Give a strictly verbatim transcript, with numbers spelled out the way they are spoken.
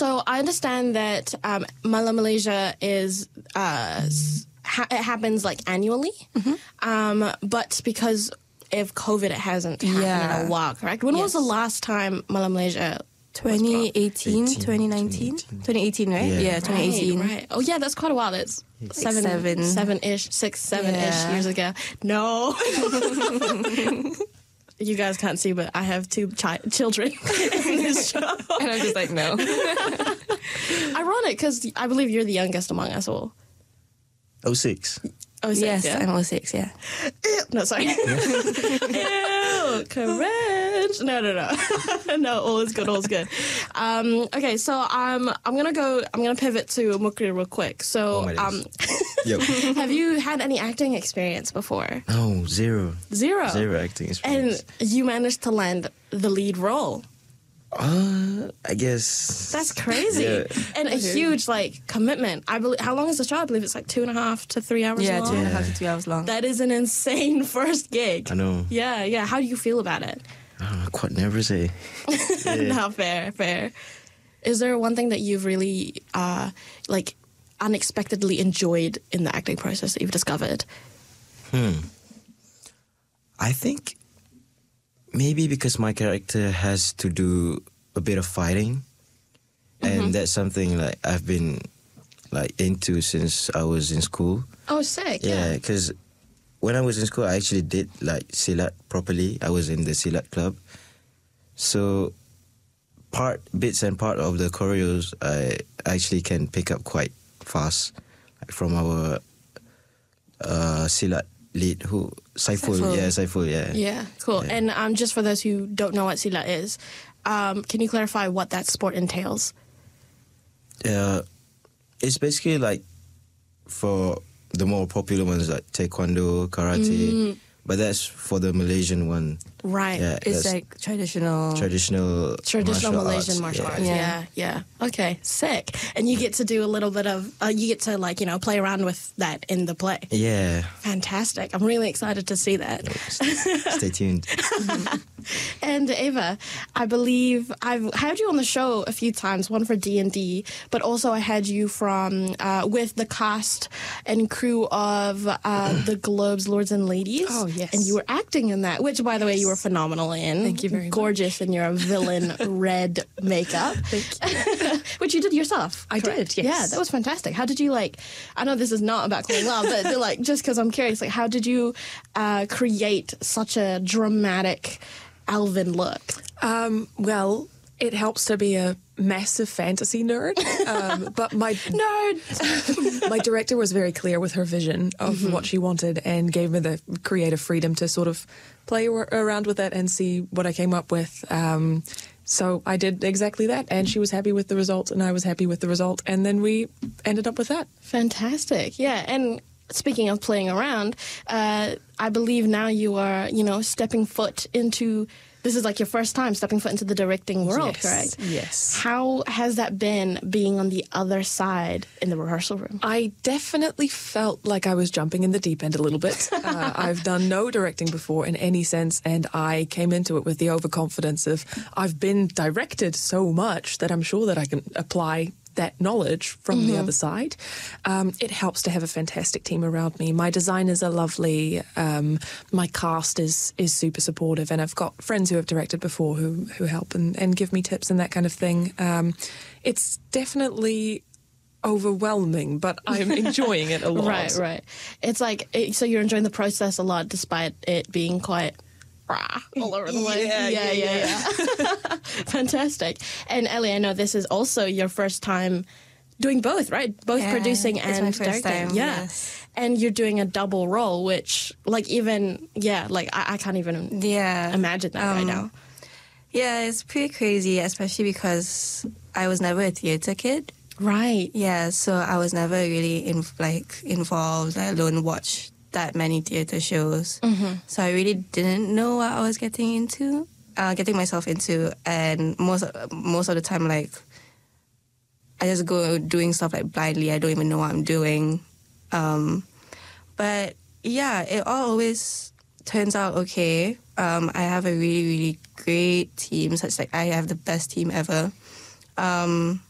So I understand that um, Mala Malaysia is uh, ha- it happens like annually, mm-hmm. um, but because of COVID, it hasn't happened Yeah. in a while. Correct? When Yes. was the last time Mala Malaysia? twenty eighteen, twenty nineteen? twenty eighteen, right? Yeah. Yeah, twenty eighteen. Right, right. Oh yeah, that's quite a while. That's seven, seven. seven-ish, six, seven-ish Yeah. years ago. No. You guys can't see, but I have two chi- children in this show. And I'm just like, no. Ironic, because I believe you're the youngest among us all. Oh six. Oh, six, Yes, yeah? I'm oh six, yeah. No, sorry. Ew, correct. No, no, no. No, all is good, all is good. Um, okay, so um, I'm going to go, I'm going to pivot to Mukri real quick. So, Oh my um, Yo. have you had any acting experience before? No, zero. Zero. Zero acting And experience. you managed to land the lead role. Uh, I guess. That's crazy. Yeah. And a huge, like, commitment. I believe. How long is the show? I believe it's like two and a half to three hours Yeah, long. two and a half to three hours long. That is an insane first gig. I know. Yeah, yeah. How do you feel about it? I'm quite nervous, eh? Yeah. No, fair, fair. Is there one thing that you've really, uh, like, unexpectedly enjoyed in the acting process that you've discovered? Hmm. I think maybe because my character has to do a bit of fighting, and that's something like I've been like into since I was in school. Oh, sick. Yeah, because when I was in school, I actually did like silat properly. I was in the silat club, so part bits and part of the choreos I actually can pick up quite fast, like from our uh, silat lead who Saiful, Saiful. yeah, Saiful, yeah. Yeah, cool. Yeah. And um, just for those who don't know what silat is, um, can you clarify what that sport entails? Uh, it's basically like for the more popular ones like taekwondo, karate, but that's for the Malaysian one. Right. Yeah, It's that's like traditional. traditional Traditional martial Malaysian arts. martial yeah. arts. Yeah. yeah, Okay, sick. And you get to do a little bit of, uh, you get to like, you know, play around with that in the play. Yeah. Fantastic. I'm really excited to see that. Stay tuned. And Ava, I believe I've had you on the show a few times, one for D and D, but also I had you from, uh, with the cast and crew of uh, The Globes, Lords and Ladies. Oh, yes. And you were acting in that, which, by the way, you were phenomenal in. Thank you very much. Gorgeous in your villain red makeup. Thank you. Which you did yourself. I correct? did, yes. Yeah, that was fantastic. How did you, like, I know this is not about calling love, but they're like, just because I'm curious, like, how did you uh, create such a dramatic Alvin look? Um, well, it helps to be a massive fantasy nerd, um, but my Nerd! my director was very clear with her vision of Mm-hmm. what she wanted and gave me the creative freedom to sort of play ar- around with it and see what I came up with. Um, so I did exactly that, and she was happy with the result, and I was happy with the result, and then we ended up with that. Fantastic. Yeah, and speaking of playing around, uh, I believe now you are, you know, stepping foot into, this is like your first time stepping foot into the directing world, Yes, correct? yes. How has that been, being on the other side in the rehearsal room? I definitely felt like I was jumping in the deep end a little bit. Uh, I've done no directing before in any sense, and I came into it with the overconfidence of I've been directed so much that I'm sure that I can apply that knowledge from the other side. Um, it helps to have a fantastic team around me. My designers are lovely. Um, my cast is is super supportive, and I've got friends who have directed before who who help and, and give me tips and that kind of thing. Um, it's definitely overwhelming, but I'm enjoying it a lot. Right, right. It's like, it, so you're enjoying the process a lot despite it being quite rah, all over the place. Yeah, yeah, yeah, yeah. Fantastic. And Ellie, I know this is also your first time doing both, right? Both Yeah, producing it's and my first directing. time, yeah. yes. And you're doing a double role, which, like, even, yeah, like, I, I can't even Yeah. imagine that right Um, now. Yeah, it's pretty crazy, especially because I was never a theatre kid. Right. Yeah, so I was never really in, like involved, let alone watch that many theatre shows. Mm-hmm. So I really didn't know what I was getting into, uh, getting myself into, and most most of the time, like I just go doing stuff like blindly. I don't even know what I'm doing. Um, but yeah, it all always turns out okay. Um, I have a really really great team. So it's like I have the best team ever. Um,